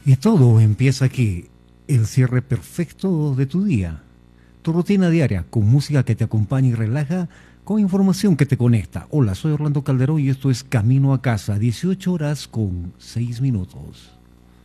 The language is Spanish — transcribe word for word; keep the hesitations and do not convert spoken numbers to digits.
Y todo empieza aquí, el cierre perfecto de tu día. Tu rutina diaria, con música que te acompaña y relaja, con información que te conecta. Hola, soy Orlando Calderón y esto es Camino a Casa, dieciocho horas con seis minutos.